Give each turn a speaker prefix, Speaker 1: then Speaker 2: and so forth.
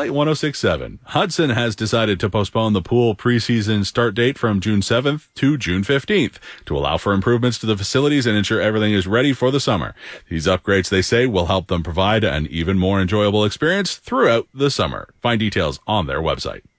Speaker 1: Flight 1067. Hudson has decided to postpone the pool preseason start date from June 7th to June 15th to allow for improvements to the facilities and ensure everything is ready for the summer. These upgrades, they say, will help them provide an even more enjoyable experience throughout the summer. Find details on their website.